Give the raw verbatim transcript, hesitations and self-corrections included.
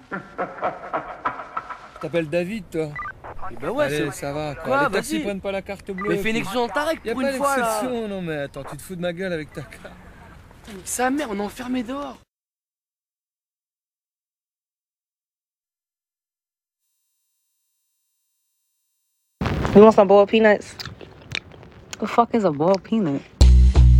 T'appelles David, toi? Eh ben ouais, Allez, c'est... ça va, quoi. Quoi, Les taxis vas-y. prennent pas la carte bleue. Mais fais une puis- exception dans ta règle Y a pour pas une fois, là. d'exception, non mais attends, tu te fous de ma gueule avec ta carte. Putain, nique sa mère, on est enfermé dehors. You want some boiled peanuts? The fuck is a boiled peanut?